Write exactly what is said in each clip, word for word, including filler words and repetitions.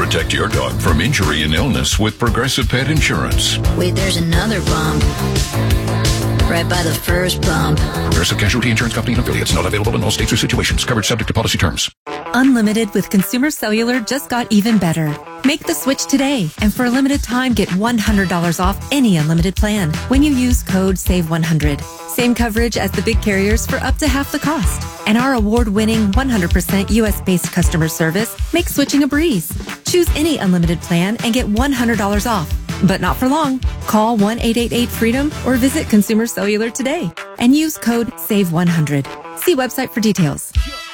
Protect your dog from injury and illness with Progressive Pet Insurance. Wait, there's another bump. Right by the first bump. Progressive Casualty Insurance Company and affiliates. Not available in all states or situations. Coverage subject to policy terms. Unlimited with Consumer Cellular just got even better. Make the switch today, and for a limited time, get one hundred dollars off any unlimited plan when you use code save one hundred. Same coverage as the big carriers for up to half the cost. And our award-winning one hundred percent U S-based customer service makes switching a breeze. Choose any unlimited plan and get one hundred dollars off. But not for long. Call one eight eight eight freedom or visit Consumer Cellular today and use code save one hundred. See website for details.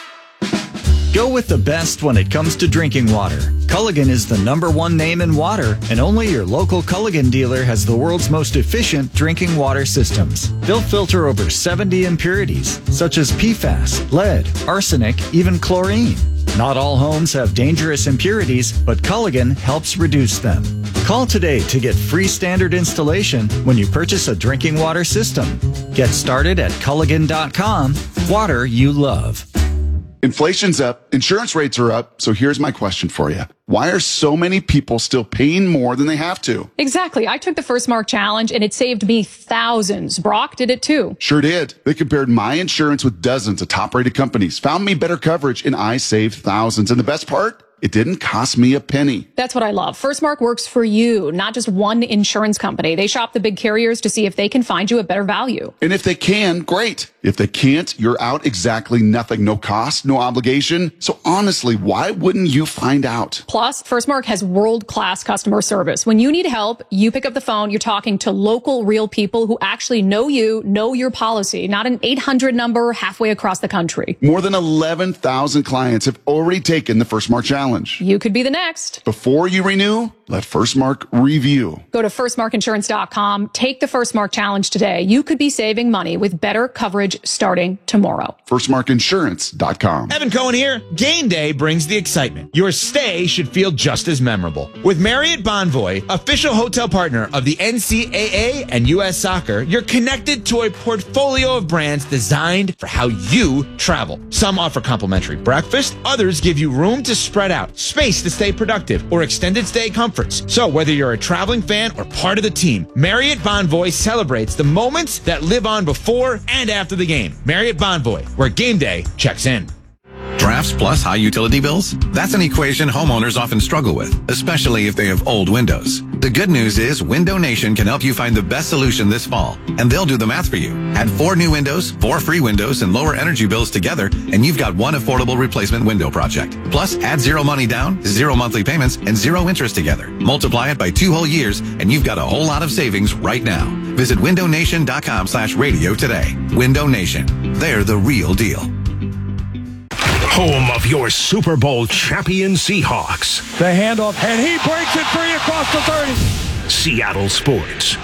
Go with the best when it comes to drinking water. Culligan is the number one name in water, and only your local Culligan dealer has the world's most efficient drinking water systems. They'll filter over seventy impurities, such as P FAS, lead, arsenic, even chlorine. Not all homes have dangerous impurities, but Culligan helps reduce them. Call today to get free standard installation when you purchase a drinking water system. Get started at Culligan dot com. Water you love. Inflation's up, insurance rates are up, so here's my question for you. Why are so many people still paying more than they have to? Exactly. I took the First Mark Challenge, and it saved me thousands. Brock did it too. Sure did. They compared my insurance with dozens of top-rated companies, found me better coverage, and I saved thousands. And the best part? It didn't cost me a penny. That's what I love. First Mark works for you, not just one insurance company. They shop the big carriers to see if they can find you a better value. And if they can, great. If they can't, you're out exactly nothing. No cost, no obligation. So honestly, why wouldn't you find out? Plus, First Mark has world-class customer service. When you need help, you pick up the phone. You're talking to local, real people who actually know you, know your policy, not an eight hundred number halfway across the country. More than eleven thousand clients have already taken the First Mark Challenge. You could be the next. Before you renew, let First Mark review. Go to first mark insurance dot com. Take the First Mark Challenge today. You could be saving money with better coverage starting tomorrow. first mark insurance dot com. Evan Cohen here. Game day brings the excitement. Your stay should feel just as memorable. With Marriott Bonvoy, official hotel partner of the N C double A and U S Soccer, you're connected to a portfolio of brands designed for how you travel. Some offer complimentary breakfast. Others give you room to spread out, space to stay productive, or extended stay comforts. So whether you're a traveling fan or part of the team, Marriott Bonvoy celebrates the moments that live on before and after the game. Marriott Bonvoy, where game day checks in. Drafts plus high utility bills? That's an equation homeowners often struggle with, especially if they have old windows. The good news is Window Nation can help you find the best solution this fall, and they'll do the math for you. Add four new windows, four free windows, and lower energy bills together, and you've got one affordable replacement window project. Plus, add zero money down, zero monthly payments, and zero interest together. Multiply it by two whole years, and you've got a whole lot of savings right now. Visit window nation dot com slash radio today. Window Nation. They're the real deal. Home of your Super Bowl champion Seahawks. The handoff, and he breaks it free across the thirty. Seattle Sports.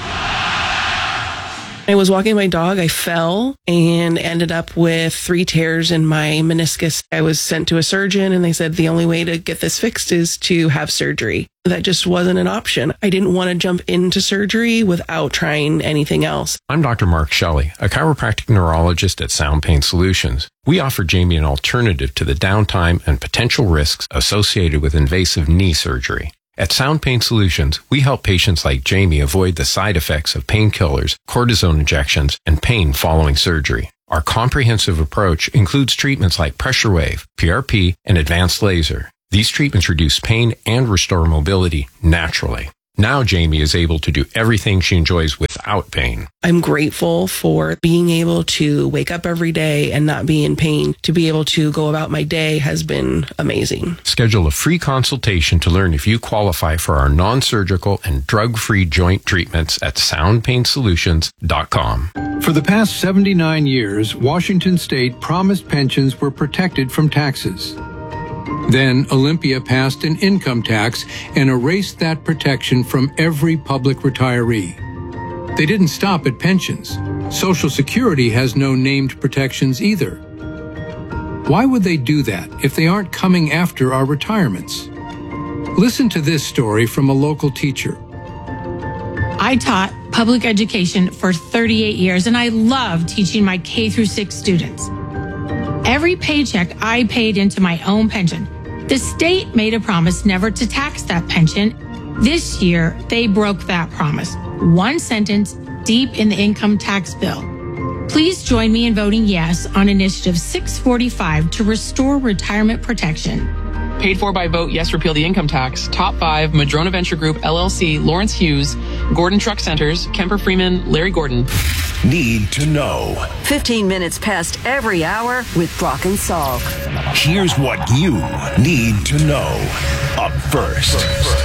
I was walking my dog, I fell and ended up with three tears in my meniscus. I was sent to a surgeon and they said the only way to get this fixed is to have surgery. That just wasn't an option. I didn't want to jump into surgery without trying anything else. I'm Doctor Mark Shelley, a chiropractic neurologist at Sound Pain Solutions. We offer Jamie an alternative to the downtime and potential risks associated with invasive knee surgery. At Sound Pain Solutions, we help patients like Jamie avoid the side effects of painkillers, cortisone injections, and pain following surgery. Our comprehensive approach includes treatments like pressure wave, P R P, and advanced laser. These treatments reduce pain and restore mobility naturally. Now Jamie is able to do everything she enjoys without pain. I'm grateful for being able to wake up every day and not be in pain. To be able to go about my day has been amazing. Schedule a free consultation to learn if you qualify for our non-surgical and drug-free joint treatments at sound pain solutions dot com. For the past seventy-nine years, Washington State promised pensions were protected from taxes. Then Olympia passed an income tax and erased that protection from every public retiree. They didn't stop at pensions. Social Security has no named protections either. Why would they do that if they aren't coming after our retirements? Listen to this story from a local teacher. I taught public education for thirty-eight years, and I love teaching my K through six students. Every paycheck I paid into my own pension. The state made a promise never to tax that pension. This year, they broke that promise. One sentence deep in the income tax bill. Please join me in voting yes on Initiative six forty-five to restore retirement protection. Paid for by vote yes, repeal the income tax. Top five, Madrona Venture Group, L L C, Lawrence Hughes, Gordon Truck Centers, Kemper Freeman, Larry Gordon. Need to know. fifteen minutes past every hour with Brock and Salk. Here's what you need to know. Up first.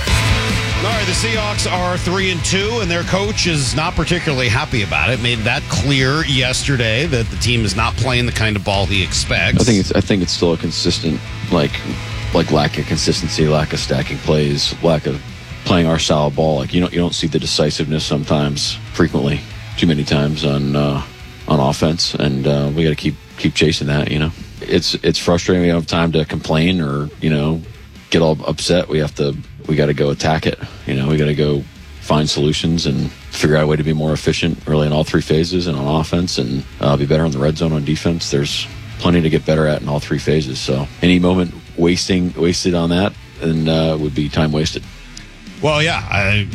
All right, the Seahawks are three and two, and their coach is not particularly happy about it. Made that clear yesterday that the team is not playing the kind of ball he expects. I think it's I think it's still a consistent like like lack of consistency, lack of stacking plays, lack of playing our style of ball. Like you don't you don't see the decisiveness sometimes, frequently, too many times on uh, on offense, and uh, we got to keep keep chasing that. You know, it's it's frustrating. We don't have time to complain or you know get all upset. We have to. We got to go attack it. You know, we got to go find solutions and figure out a way to be more efficient really in all three phases and on offense and uh, be better on the red zone on defense. There's plenty to get better at in all three phases. So any moment wasting wasted on that and uh, would be time wasted. Well, yeah, I,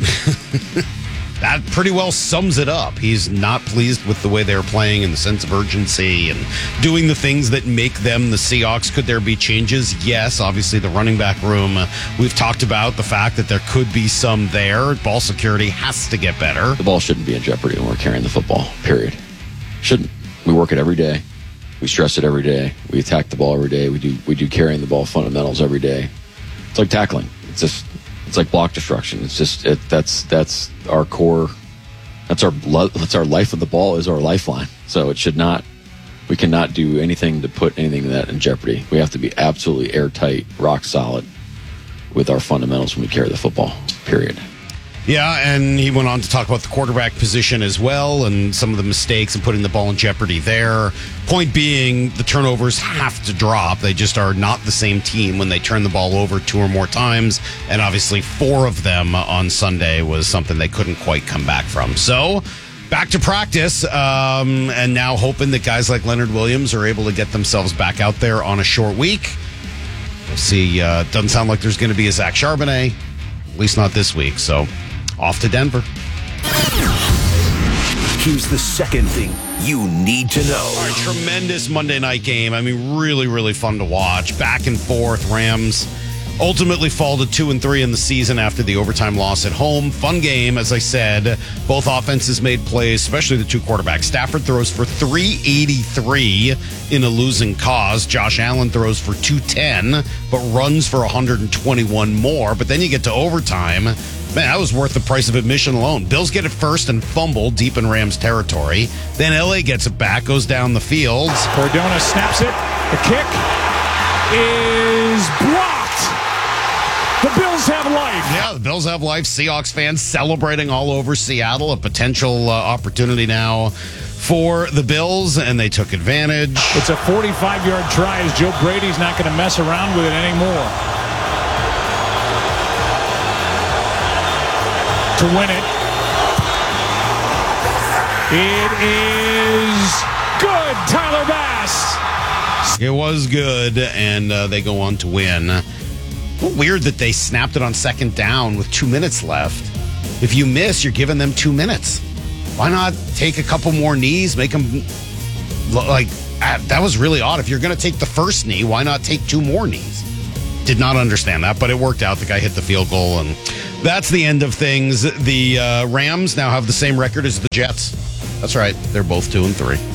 that pretty well sums it up. He's not pleased with the way they're playing and the sense of urgency and doing the things that make them the Seahawks. Could there be changes? Yes, obviously the running back room. Uh, we've talked about the fact that there could be some there. Ball security has to get better. The ball shouldn't be in jeopardy when we're carrying the football, period. Shouldn't. We work it every day. We stress it every day. We attack the ball every day. We do we do carrying the ball fundamentals every day. It's like tackling. It's just it's like block destruction. It's just it, that's that's our core. That's our that's our life of the ball is our lifeline. So it should not. We cannot do anything to put anything of that in jeopardy. We have to be absolutely airtight, rock solid with our fundamentals when we carry the football. Period. Yeah, and he went on to talk about the quarterback position as well and some of the mistakes and putting the ball in jeopardy there. Point being, the turnovers have to drop. They just are not the same team when they turn the ball over two or more times. And obviously four of them on Sunday was something they couldn't quite come back from. So back to practice, um, and now hoping that guys like Leonard Williams are able to get themselves back out there on a short week. We'll see. Uh, doesn't sound like there's going to be a Zach Charbonnet, at least not this week. So off to Denver. Here's the second thing you need to know. All right, tremendous Monday night game. I mean, really, really fun to watch. Back and forth. Rams ultimately fall to two and three in the season after the overtime loss at home. Fun game, as I said. Both offenses made plays, especially the two quarterbacks. Stafford throws for three eighty-three in a losing cause. Josh Allen throws for two ten, but runs for one twenty-one more. But then you get to overtime. Man, that was worth the price of admission alone. Bills get it first and fumble deep in Rams territory. Then L A gets it back, goes down the field. Cardona snaps it. The kick is blocked. The Bills have life. Yeah, the Bills have life. Seahawks fans celebrating all over Seattle. A potential uh, opportunity now for the Bills, and they took advantage. It's a forty-five-yard try as Joe Brady's not going to mess around with it anymore. To win it. It is good, Tyler Bass. It was good, and uh, they go on to win. Weird that they snapped it on second down with two minutes left. If you miss, you're giving them two minutes. Why not take a couple more knees, make them like that was really odd. If you're going to take the first knee, why not take two more knees? Did not understand that, but it worked out. The guy hit the field goal, and that's the end of things. The uh, Rams now have the same record as the Jets. That's right. They're both two and three.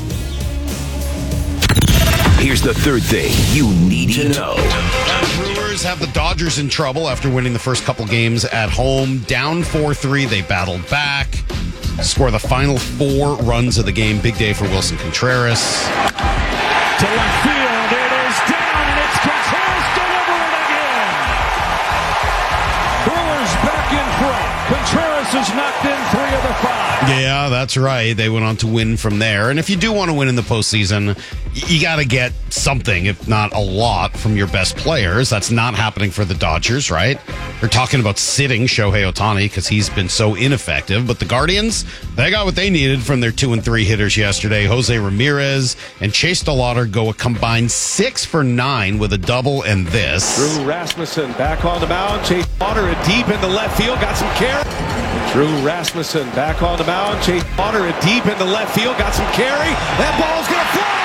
Here's the third thing you need to know. The Brewers have the Dodgers in trouble after winning the first couple games at home. Down four three, they battled back. Score the final four runs of the game. Big day for Wilson Contreras. To left field, it is down, and it's Contreras delivering again. Brewers back in front. Contreras has knocked in three of the five. Yeah, that's right. They went on to win from there. And if you do want to win in the postseason, you got to get something, if not a lot, from your best players. That's not happening for the Dodgers, right? They're talking about sitting Shohei Ohtani because he's been so ineffective. But the Guardians, they got what they needed from their two and three hitters yesterday. Jose Ramirez and Chase DeLauder go a combined six for nine with a double and this. Drew Rasmussen back on the mound. Chase DeLauder deep in the left field. Got some carry. Drew Rasmussen back on the mound. Chase DeLauder deep in the left field. Got some carry. That ball's going to fly.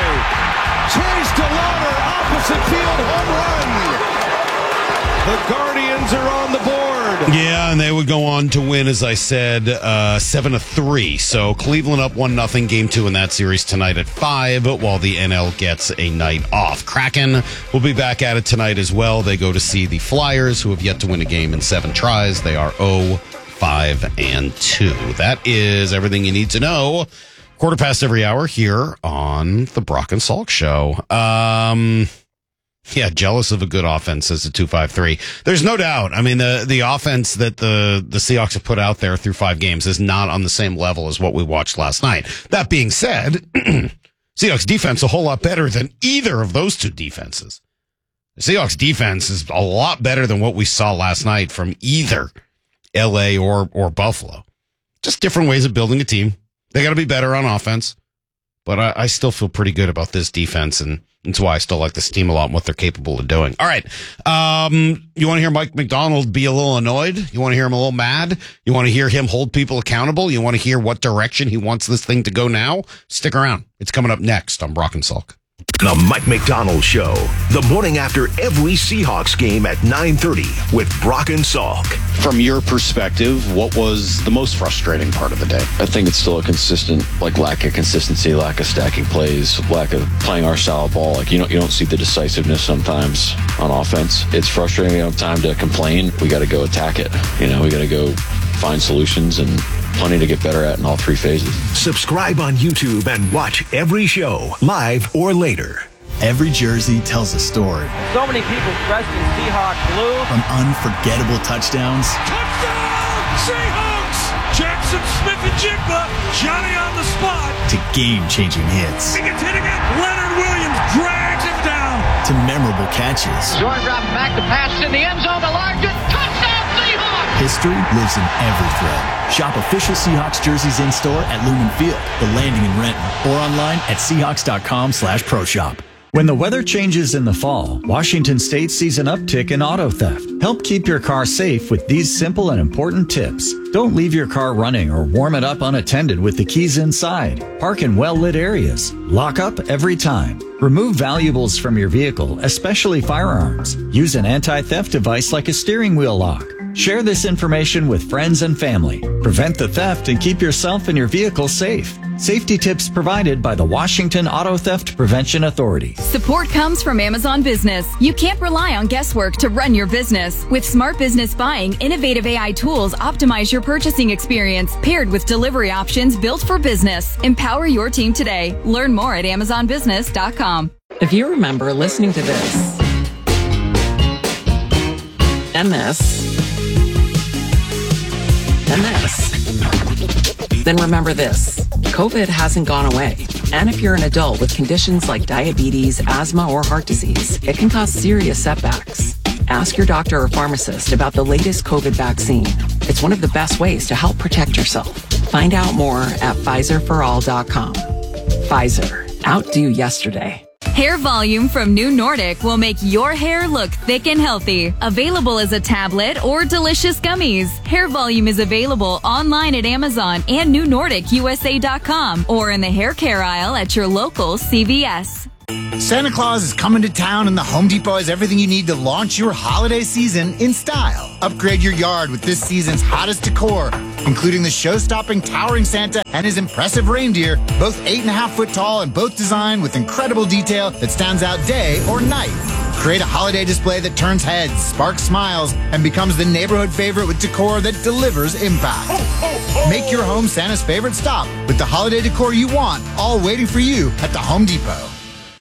Chase DeLauder, opposite field home run. The Guardians are on the board. Yeah, and they would go on to win, as I said, uh, seven to three. So Cleveland up one nothing, game two in that series tonight at five, while the N L gets a night off. Kraken will be back at it tonight as well. They go to see the Flyers, who have yet to win a game in seven tries. They are oh, five, and two. That is everything you need to know. Quarter past every hour here on the Brock and Salk Show. Um, yeah, jealous of a good offense, says the two five three. There's no doubt. I mean, the the offense that the, the Seahawks have put out there through five games is not on the same level as what we watched last night. That being said, Seahawks defense a whole lot better than either of those two defenses. The Seahawks defense is a lot better than what we saw last night from either L A or or Buffalo. Just different ways of building a team. They got to be better on offense, but I, I still feel pretty good about this defense, and that's why I still like this team a lot and what they're capable of doing. All right. Um, you want to hear Mike McDonald be a little annoyed? You want to hear him a little mad? You want to hear him hold people accountable? You want to hear what direction he wants this thing to go now? Stick around. It's coming up next on Brock and Salk. The Mike McDonald Show, the morning after every Seahawks game at nine thirty with Brock and Salk. From your perspective, what was the most frustrating part of the day? I think it's still a consistent, like, lack of consistency, lack of stacking plays, lack of playing our style of ball. Like, you don't, you don't see the decisiveness sometimes on offense. It's frustrating. We don't have time to complain. We got to go attack it. You know, we got to go find solutions, and plenty to get better at in all three phases. Subscribe on YouTube and watch every show, live or later. Every jersey tells a story. So many people dressed in Seahawks blue. From unforgettable touchdowns. Touchdown, Seahawks! Jackson Smith-Njigba, Johnny on the spot. To game-changing hits. He gets hitting it. Leonard Williams drags him down. To memorable catches. Jordan dropping back to pass in the end zone to Larkin. Touchdown, Seahawks! History lives in every thread. Shop official Seahawks jerseys in-store at Lumen Field, The Landing in Renton, or online at Seahawks.com slash pro shop. When the weather changes in the fall, Washington State sees an uptick in auto theft. Help keep your car safe with these simple and important tips. Don't leave your car running or warm it up unattended with the keys inside. Park in well-lit areas. Lock up every time. Remove valuables from your vehicle, especially firearms. Use an anti-theft device like a steering wheel lock. Share this information with friends and family. Prevent the theft and keep yourself and your vehicle safe. Safety tips provided by the Washington Auto Theft Prevention Authority. Support comes from Amazon Business. You can't rely on guesswork to run your business. With Smart Business Buying, innovative A I tools optimize your purchasing experience, paired with delivery options built for business. Empower your team today. Learn more at amazon business dot com. If you remember listening to this and this and this, then remember this. COVID hasn't gone away. And if you're an adult with conditions like diabetes, asthma, or heart disease, it can cause serious setbacks. Ask your doctor or pharmacist about the latest COVID vaccine. It's one of the best ways to help protect yourself. Find out more at Pfizer for all dot com. Pfizer. Outdo yesterday. Hair Volume from New Nordic will make your hair look thick and healthy. Available as a tablet or delicious gummies. Hair Volume is available online at Amazon and new nordic u s a dot com or in the hair care aisle at your local C V S. Santa Claus is coming to town, and the Home Depot has everything you need to launch your holiday season in style. Upgrade your yard with this season's hottest decor, including the show-stopping towering Santa and his impressive reindeer, both eight and a half foot tall and both designed with incredible detail that stands out day or night. Create a holiday display that turns heads, sparks smiles, and becomes the neighborhood favorite with decor that delivers impact. Make your home Santa's favorite stop with the holiday decor you want, all waiting for you at the Home Depot.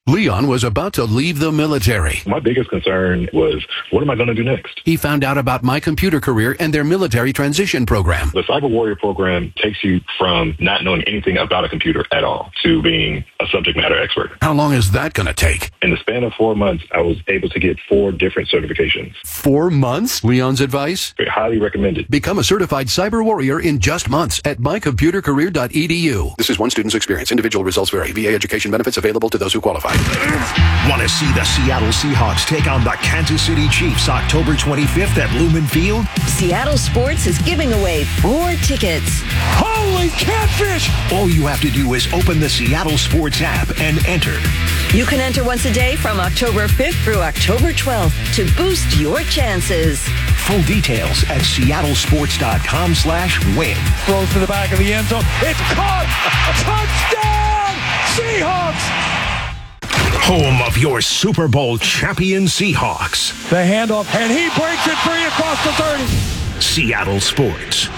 Leon was about to leave the military. My biggest concern was, what am I going to do next? He found out about My Computer Career and their military transition program. The Cyber Warrior program takes you from not knowing anything about a computer at all to being a subject matter expert. How long is that going to take? In the span of four months, I was able to get four different certifications. Four months? Leon's advice? Very highly recommended. Become a certified cyber warrior in just months at my computer career dot e d u. This is one student's experience. Individual results vary. V A education benefits available to those who qualify. Want to see the Seattle Seahawks take on the Kansas City Chiefs October twenty-fifth at Lumen Field? Seattle Sports is giving away four tickets. Holy catfish! All you have to do is open the Seattle Sports app and enter. You can enter once a day from October fifth through October twelfth to boost your chances. Full details at seattle sports dot com slash win. Throws to the back of the end zone. It's caught! Touchdown! Seahawks! Home of your Super Bowl champion Seahawks. The handoff, and he breaks it free across the thirty. Seattle Sports.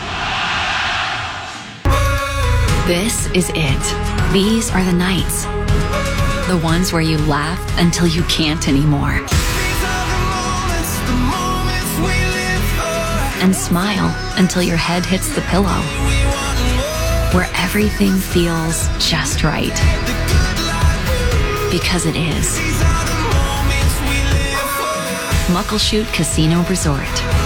This is it. These are the nights. The ones where you laugh until you can't anymore. And smile until your head hits the pillow. Where everything feels just right. Because it is. Muckleshoot Casino Resort.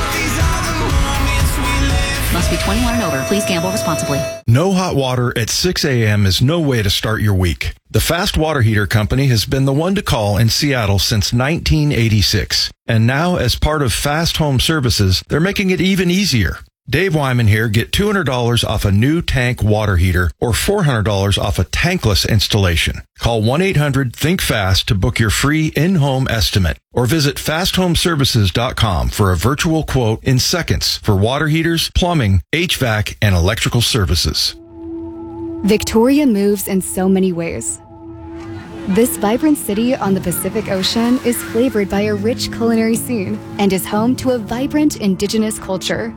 Must be twenty-one and over. Please gamble responsibly. No hot water at six a.m. is no way to start your week. The Fast Water Heater Company has been the one to call in Seattle since nineteen eighty-six. And now, as part of Fast Home Services, they're making it even easier. Dave Wyman here. Get two hundred dollars off a new tank water heater or four hundred dollars off a tankless installation. Call one eight hundred think fast to book your free in-home estimate or visit fast home services dot com for a virtual quote in seconds for water heaters, plumbing, H V A C, and electrical services. Victoria moves in so many ways. This vibrant city on the Pacific Ocean is flavored by a rich culinary scene and is home to a vibrant indigenous culture.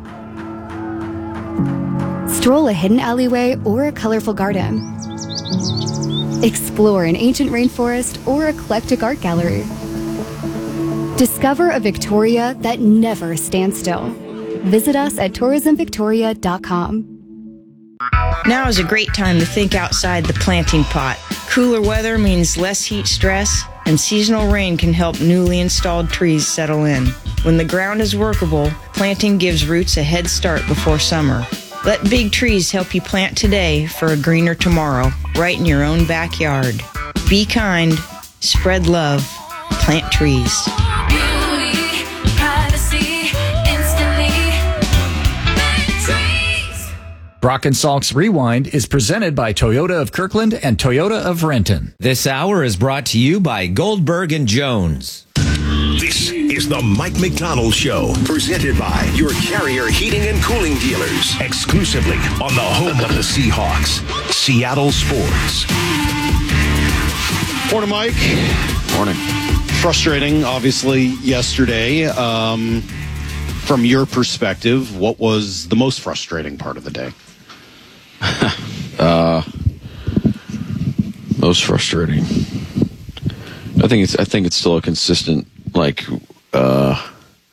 Stroll a hidden alleyway or a colorful garden. Explore an ancient rainforest or eclectic art gallery. Discover a Victoria that never stands still. Visit us at tourism victoria dot com. Now is a great time to think outside the planting pot. Cooler weather means less heat stress, and seasonal rain can help newly installed trees settle in. When the ground is workable, planting gives roots a head start before summer. Let big trees help you plant today for a greener tomorrow, right in your own backyard. Be kind, spread love, plant trees. Beauty, privacy, instantly. Plant trees. Brock and Salk's Rewind is presented by Toyota of Kirkland and Toyota of Renton. This hour is brought to you by Goldberg and Jones. This is the Mike McDonald Show, presented by your Carrier Heating and Cooling dealers, exclusively on the home of the Seahawks, Seattle Sports. Morning, Mike. Morning. Frustrating, obviously, yesterday. Um, from your perspective, what was the most frustrating part of the day? uh, most frustrating. I think it's. I think it's still a consistent, like, uh,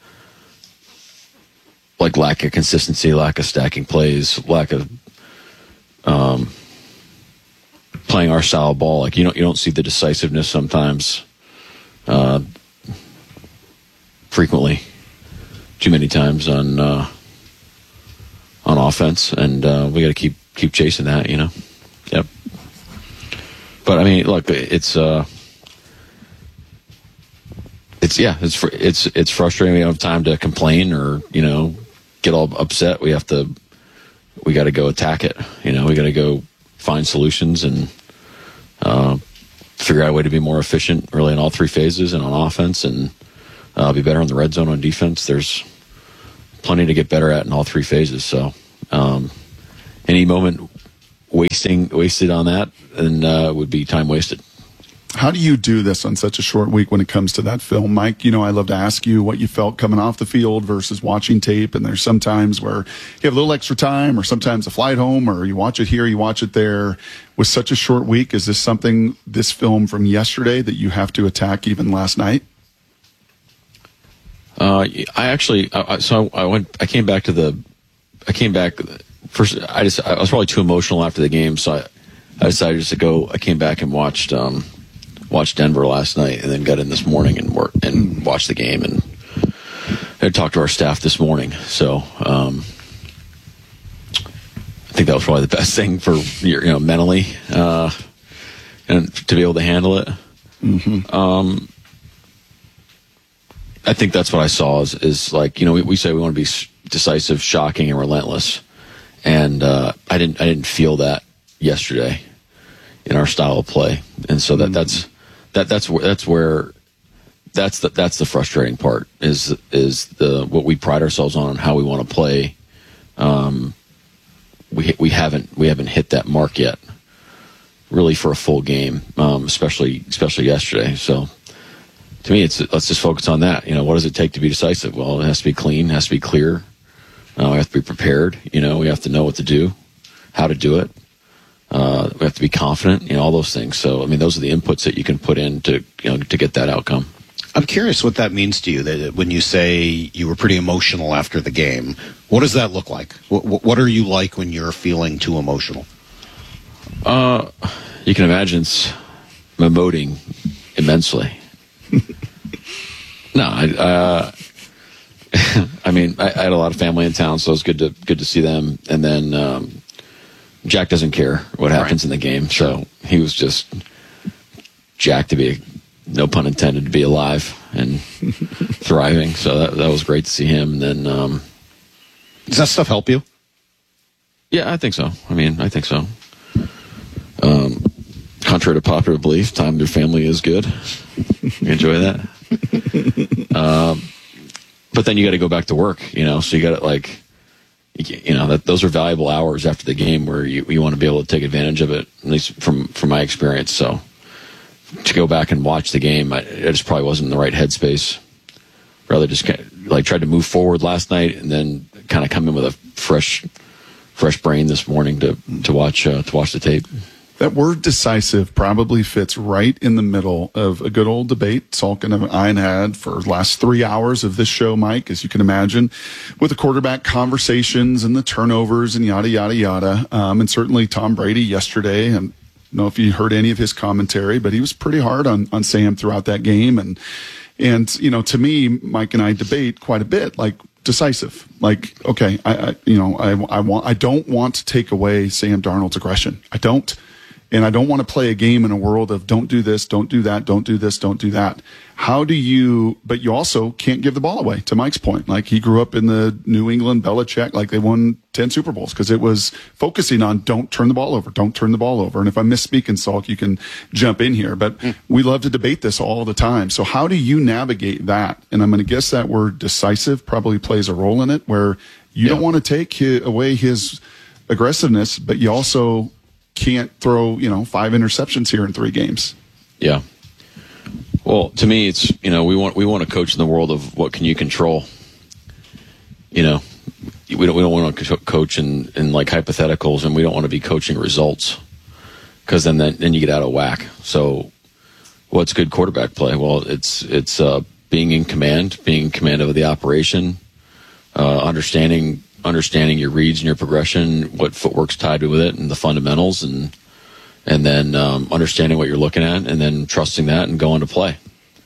like lack of consistency, lack of stacking plays, lack of um, playing our style of ball. Like you don't you don't see the decisiveness sometimes, uh, frequently, too many times on uh, on offense, and uh, we got to keep keep chasing that. You know, yep. But I mean, look, it's. Uh, It's yeah, it's fr- it's it's frustrating. We don't have time to complain or you know get all upset. We have to, we got to go attack it. You know, we got to go find solutions and uh, figure out a way to be more efficient, really in all three phases and on offense, and uh, be better in the red zone on defense. There's plenty to get better at in all three phases. So um, any moment wasting wasted on that, then uh, would be time wasted. How do you do this on such a short week when it comes to that film? Mike, you know, I love to ask you what you felt coming off the field versus watching tape. And there's some times where you have a little extra time, or sometimes a flight home, or you watch it here, you watch it there. With such a short week, is this something, this film from yesterday, that you have to attack even last night? Uh, I actually, I, so I went, I came back to the, I came back first. I just, I was probably too emotional after the game. So I, I decided just to go, I came back and watched, um, watched Denver last night, and then got in this morning and worked and watched the game, and I talked to our staff this morning. So, um, I think that was probably the best thing for, you know, mentally, uh, and to be able to handle it. Mm-hmm. Um, I think that's what I saw is, is like, you know, we, we say we want to be decisive, shocking, and relentless. And, uh, I didn't, I didn't feel that yesterday in our style of play. And so that, that's, that, that's where, that's where, that's the, that's the frustrating part is, is the, what we pride ourselves on and how we want to play. Um, we, we haven't, we haven't hit that mark yet really for a full game. Um, especially, especially yesterday. So, to me, it's let's just focus on that. You know, what does it take to be decisive? Well, it has to be clean, it has to be clear. Uh, we have to be prepared. You know, we have to know what to do, how to do it. Uh, we have to be confident. You know, all those things. So, I mean, those are the inputs that you can put in to, you know, to get that outcome. I'm curious what that means to you. That when you say you were pretty emotional after the game, what does that look like? What, what are you like when you're feeling too emotional? Uh, you can imagine it's emoting immensely. No, I, uh, I mean, I, I had a lot of family in town, so it was good to good to see them. And then um, Jack doesn't care what happens right. in the game, so he was just Jack to be, no pun intended, to be alive and thriving. So that that was great to see him. And then, um, does that stuff help you? Yeah, I think so. I mean, I think so. Um, contrary to popular belief, time with your family is good. You enjoy that. um, but then you got to go back to work, you know, so you got to like, you know, that those are valuable hours after the game where you, you want to be able to take advantage of it, at least from, from my experience. So to go back and watch the game, I, I just probably wasn't in the right headspace. Rather just kind of, like tried to move forward last night and then kind of come in with a fresh, fresh brain this morning to, to watch, uh, to watch the tape. That word decisive probably fits right in the middle of a good old debate Salkin and I had for the last three hours of this show, Mike, as you can imagine, with the quarterback conversations and the turnovers and yada, yada, yada. Um, and certainly Tom Brady yesterday, and I don't know if you heard any of his commentary, but he was pretty hard on, on Sam throughout that game. And, and, you know, to me, Mike and I debate quite a bit, like, decisive. Like, okay, I, I you know, I, I want, I don't want to take away Sam Darnold's aggression. I don't. And I don't want to play a game in a world of don't do this, don't do that, don't do this, don't do that. How do you, but you also can't give the ball away, to Mike's point. Like, he grew up in the New England Belichick, like they won ten Super Bowls because it was focusing on don't turn the ball over, don't turn the ball over. And if I'm misspeaking, Salk, you can jump in here. But mm. we love to debate this all the time. So how do you navigate that? And I'm going to guess that word decisive probably plays a role in it, where you yeah. don't want to take his, away his aggressiveness, but you also can't throw, you know, five interceptions here in three games. Yeah. Well, to me, it's, you know, we want we want to coach in the world of what can you control. You know, we don't we don't want to coach in, in like hypotheticals, and we don't want to be coaching results, because then, then then you get out of whack. So, what's good quarterback play? Well, it's it's uh, being in command, being in command of the operation, uh, understanding. understanding your reads and your progression, what footwork's tied with it, and the fundamentals, and and then um, understanding what you're looking at, and then trusting that and going to play.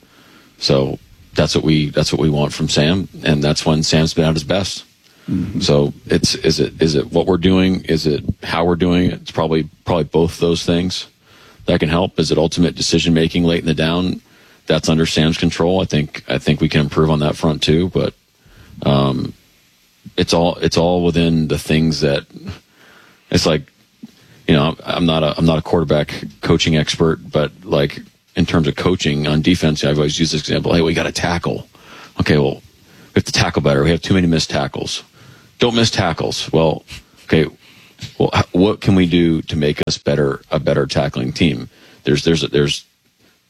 So that's what we that's what we want from Sam, and that's when Sam's been at his best. Mm-hmm. So it's is it is it what we're doing? Is it how we're doing it? It's probably probably both those things that can help. Is it ultimate decision making late in the down? That's under Sam's control. I think I think we can improve on that front too, but. Um, It's all it's all within the things that it's like, you know, I'm not a I'm not a quarterback coaching expert, but like in terms of coaching on defense, I've always used this example. Hey, we got to tackle. Okay, well, we have to tackle better. We have too many missed tackles. Don't miss tackles. Well, okay, well, what can we do to make us better a better tackling team? There's there's there's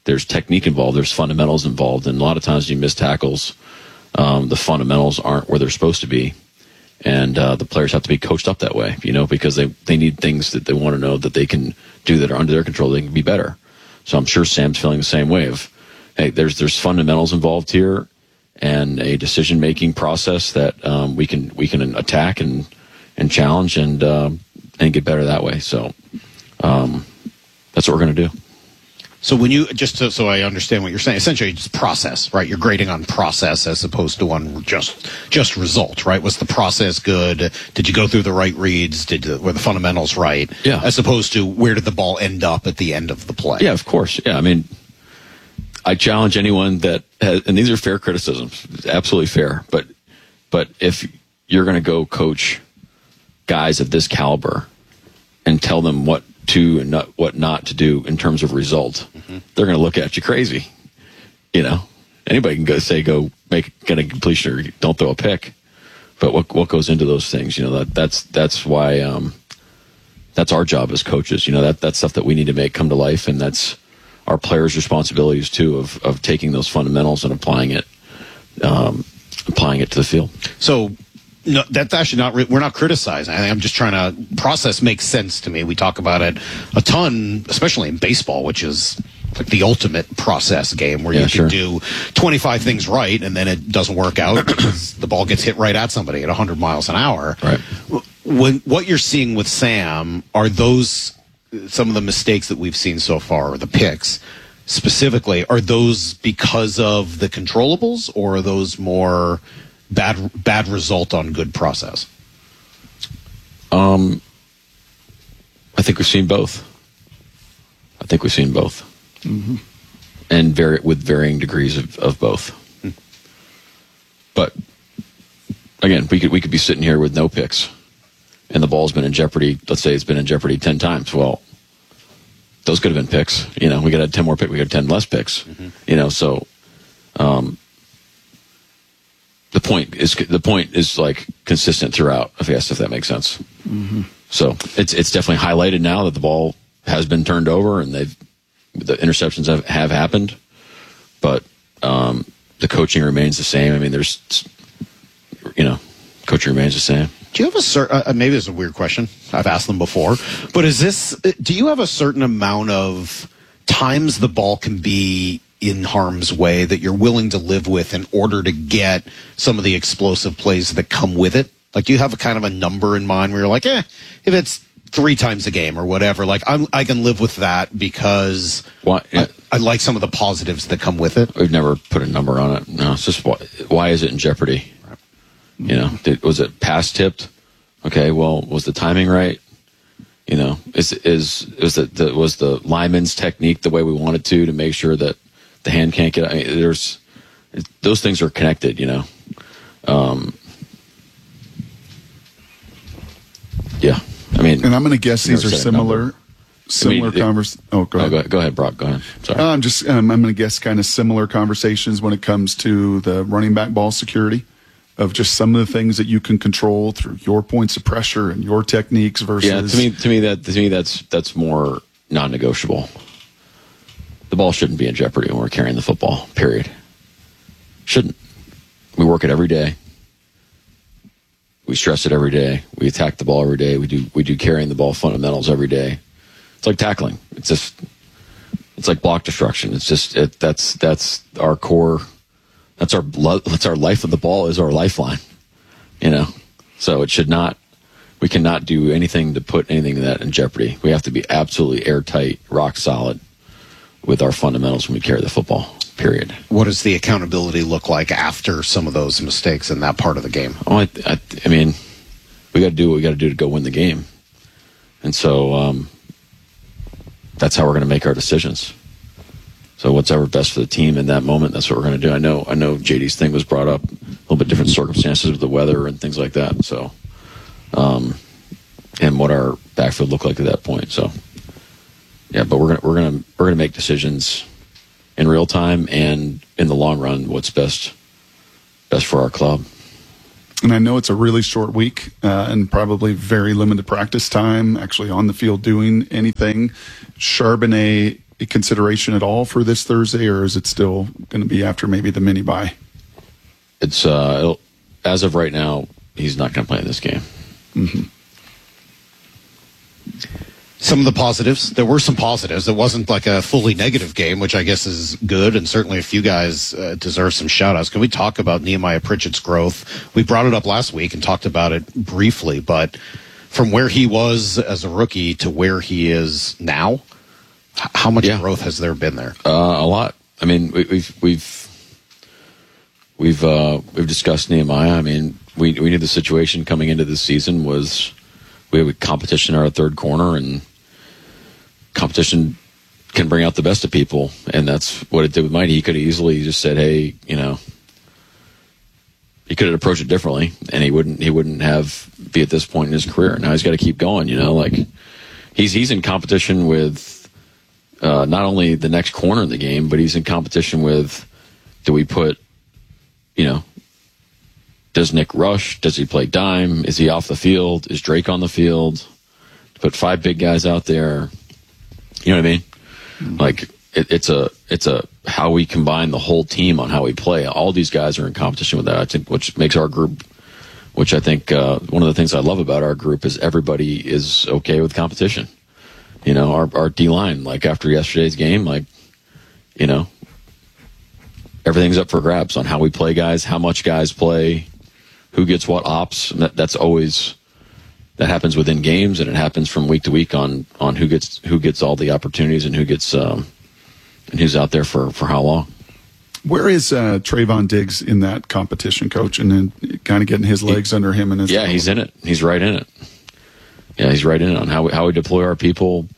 there's technique involved, there's fundamentals involved, and a lot of times you miss tackles. Um, the fundamentals aren't where they're supposed to be, and uh, the players have to be coached up that way, you know, because they, they need things that they want to know that they can do that are under their control. They can be better. So I'm sure Sam's feeling the same way of, hey, there's there's fundamentals involved here, and a decision making process that um, we can we can attack and and challenge and um, and get better that way. So um, that's what we're going to do. So when you, just to, so I understand what you're saying, essentially it's process, right? You're grading on process as opposed to on just just result, right? Was the process good? Did you go through the right reads? Did the, were the fundamentals right? Yeah. As opposed to where did the ball end up at the end of the play? Yeah, of course. Yeah, I mean, I challenge anyone that has, and these are fair criticisms, absolutely fair. But but if you're going to go coach guys of this caliber and tell them what to and not, what not to do in terms of result, mm-hmm. they're going to look at you crazy. You know, anybody can go say, go make get a completion or don't throw a pick. But what what goes into those things? You know, that that's that's why um, that's our job as coaches. You know, that that's stuff that we need to make come to life, and that's our players' responsibilities too of of taking those fundamentals and applying it, um, applying it to the field. So. No, that's actually not, we're not criticizing. I'm just trying to, process makes sense to me. We talk about it a ton, especially in baseball, which is like the ultimate process game where yeah, you can sure. do twenty-five things right and then it doesn't work out because the ball gets hit right at somebody at one hundred miles an hour. Right. When, what you're seeing with Sam, are those some of the mistakes that we've seen so far, or the picks specifically, are those because of the controllables, or are those more bad bad result on good process? Um, I think we've seen both. I think we've seen both, mm-hmm. and very with varying degrees of, of both. Mm. But again, we could we could be sitting here with no picks, and the ball's been in jeopardy. Let's say it's been in jeopardy ten times. Well, those could have been picks. You know, we could have ten more picks. We could have ten less picks. Mm-hmm. You know, so. Um, The point is the point is like consistent throughout. I guess if that makes sense. Mm-hmm. So it's it's definitely highlighted now that the ball has been turned over and they've the interceptions have, have happened, but um, the coaching remains the same. I mean, there's you know, coaching remains the same. Do you have a certain? Uh, maybe this is a weird question. I've asked them before, but is this? Do you have a certain amount of times the ball can be in harm's way that you're willing to live with in order to get some of the explosive plays that come with it? Like, do you have a kind of a number in mind where you're like, eh, if it's three times a game or whatever, like I'm, I can live with that because why, I, I like some of the positives that come with it? We've never put a number on it. No, it's just why, why is it in jeopardy? Right. You know, did, was it pass tipped? Okay, well, was the timing right? You know, is is is the, the was the lineman's technique the way we wanted to to make sure that the hand can't get. I mean, there's those things are connected, you know. Um, yeah, I mean, and I'm going to guess these are similar, similar I mean, convers. Oh, go ahead. Oh, go ahead. Go ahead, Brock. Go ahead. Sorry. Uh, I'm just. Um, I'm going to guess kind of similar conversations when it comes to the running back ball security, of just some of the things that you can control through your points of pressure and your techniques versus. Yeah, to me, to me that to me that's that's more non-negotiable. The ball shouldn't be in jeopardy when we're carrying the football, period. Shouldn't. We work it every day. We stress it every day. We attack the ball every day. We do we do carrying the ball fundamentals every day. It's like tackling. It's just it's like block destruction. It's just it, that's that's our core. That's our that's our life of the ball is our lifeline. You know. So it should not we cannot do anything to put anything of that in jeopardy. We have to be absolutely airtight, rock solid with our fundamentals when we carry the football, period. What does the accountability look like after some of those mistakes in that part of the game? Oh, I, I, I mean, we got to do what we got to do to go win the game. And so um, that's how we're going to make our decisions. So what's ever best for the team in that moment, that's what we're going to do. I know I know J D's thing was brought up, a little bit different circumstances with the weather and things like that. So, um, and what our backfield looked like at that point. So, yeah, but we're gonna we're gonna we're gonna make decisions in real time and in the long run. What's best best for our club. And I know it's a really short week uh, and probably very limited practice time actually on the field doing anything. Charbonnet a consideration at all for this Thursday, or is it still going to be after maybe the mini bye? It's uh, as of right now, he's not going to play in this game. Mm-hmm. Some of the positives, there were some positives. It wasn't like a fully negative game, which I guess is good, and certainly a few guys uh, deserve some shout-outs. Can we talk about Nehemiah Pritchett's growth? We brought it up last week and talked about it briefly, but from where he was as a rookie to where he is now, how much yeah. growth has there been there? Uh, a lot. I mean, we, we've we've we've uh, we've discussed Nehemiah. I mean, we we knew the situation coming into this season was we have competition in our third corner, and competition can bring out the best of people, and that's what it did with Mighty. He could have easily just said, "Hey, you know," he could have approached it differently, and he wouldn't. He wouldn't have be at this point in his career. Now he's got to keep going. You know, like he's he's in competition with uh, not only the next corner in the game, but he's in competition with. Do we put, you know, does Nick rush? Does he play dime? Is he off the field? Is Drake on the field? Put five big guys out there. You know what I mean? Mm-hmm. Like it, it's a it's a how we combine the whole team on how we play. All these guys are in competition with that. I think, which makes our group, which I think uh, one of the things I love about our group is everybody is okay with competition. You know, our our D line, like after yesterday's game, like you know, everything's up for grabs on how we play guys, how much guys play, who gets what ops. And that, that's always. That happens within games, and it happens from week to week on, on who gets who gets all the opportunities and who gets um, and who's out there for, for how long. Where is uh, Trayvon Diggs in that competition, Coach? And then kind of getting his legs he, under him and his yeah, he's in it. He's right in it. Yeah, he's right in it on how we, how we deploy our people.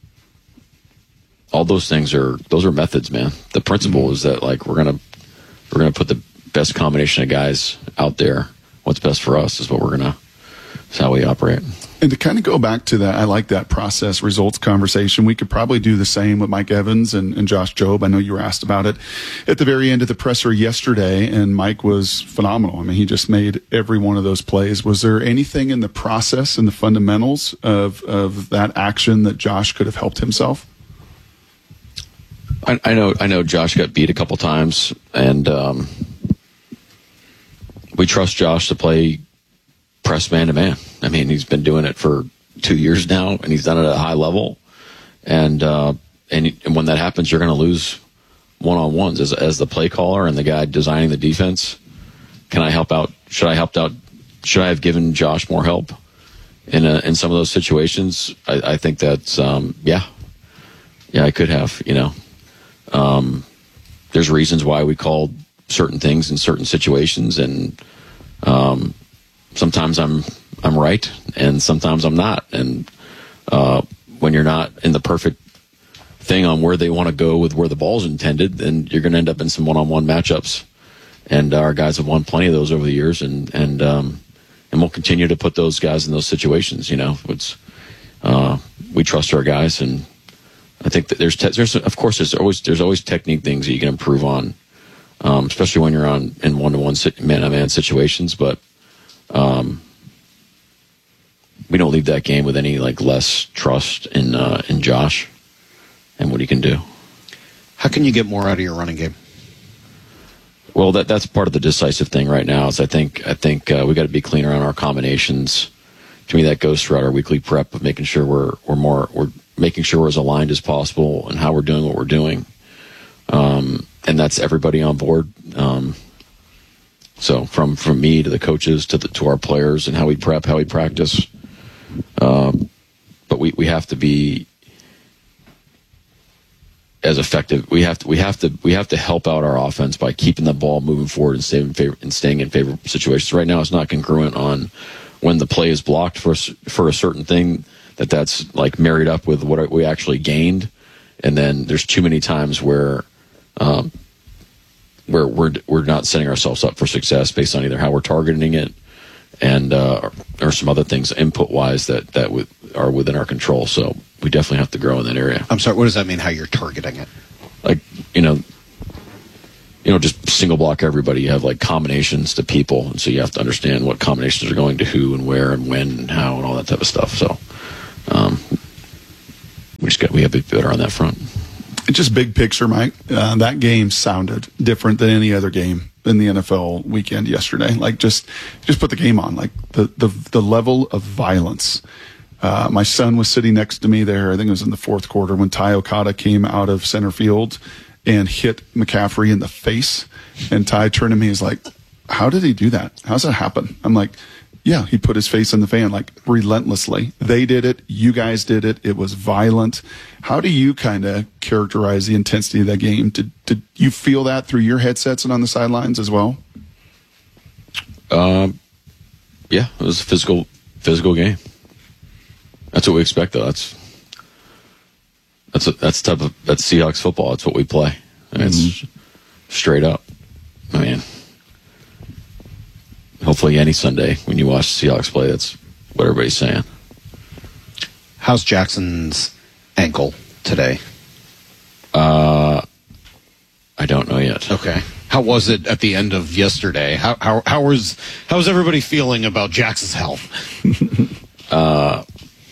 All those things are those are methods, man. The principle mm-hmm. is that like we're gonna we're gonna put the best combination of guys out there. What's best for us is what we're gonna. That's how we operate. And to kind of go back to that, I like that process results conversation. We could probably do the same with Mike Evans and, and Josh Jobe. I know you were asked about it at the very end of the presser yesterday, and Mike was phenomenal. I mean, he just made every one of those plays. Was there anything in the process and the fundamentals of, of that action that Josh could have helped himself? I, I know I know Josh got beat a couple times, and um, we trust Josh to play press man to man. I mean, he's been doing it for two years now, and he's done it at a high level. And uh, and, and when that happens, you're going to lose one on ones as as the play caller and the guy designing the defense. Can I help out? Should I helped out? Should I have given Josh more help in a, in some of those situations? I, I think that's um, yeah, yeah, I could have. You know, um, there's reasons why we called certain things in certain situations, and um, sometimes I'm I'm right, and sometimes I'm not. And uh, when you're not in the perfect thing on where they want to go with where the ball's intended, then you're going to end up in some one-on-one matchups. And our guys have won plenty of those over the years, and and um, and we'll continue to put those guys in those situations. You know, it's uh, we trust our guys, and I think that there's te- there's of course there's always there's always technique things that you can improve on, um, especially when you're on in one-to-one man-to-man situations, but. Um, we don't leave that game with any like less trust in uh, in Josh and what he can do. How can you get more out of your running game? Well, that that's part of the decisive thing right now. Is I think I think uh, we got to be cleaner on our combinations. To me, that goes throughout our weekly prep of making sure we're we're more we're making sure we're as aligned as possible and how we're doing what we're doing. Um, and that's everybody on board. Um, So from, from me to the coaches to the to our players and how we prep, how we practice, um, but we, we have to be as effective. We have to we have to we have to help out our offense by keeping the ball moving forward and staying in favor, and staying in favorable situations. Right now, it's not congruent on when the play is blocked for for a certain thing that that's like married up with what we actually gained, and then there's too many times where. Um, where we're we're not setting ourselves up for success based on either how we're targeting it and uh, or, or some other things input wise that that w- are within our control. So we definitely have to grow in that area. I'm sorry, what does that mean? How you're targeting it? Like you know, you know, just single block everybody. You have like combinations to people, and so you have to understand what combinations are going to who and where and when and how and all that type of stuff. So um, we just got we have to be better on that front. Just big picture, Mike. Uh, that game sounded different than any other game in the N F L weekend yesterday. Like just, just put the game on. Like the the the level of violence. Uh, my son was sitting next to me there. I think it was in the fourth quarter when Ty Okada came out of center field and hit McCaffrey in the face. And Ty turned to me, he's like, "How did he do that? How's that happen?" I'm like, "Yeah, he put his face in the fan, like relentlessly. They did it. You guys did it. It was violent." How do you kind of characterize the intensity of that game? Did, did you feel that through your headsets and on the sidelines as well? Um, yeah, it was a physical, physical game. That's what we expect, though. That's that's a, that's type of that's Seahawks football. That's what we play. And mm-hmm. It's straight up. I mean, hopefully any Sunday when you watch the Seahawks play, that's what everybody's saying. How's Jackson's ankle today? Uh, I don't know yet. Okay. How was it at the end of yesterday? How how how was how was everybody feeling about Jackson's health? uh,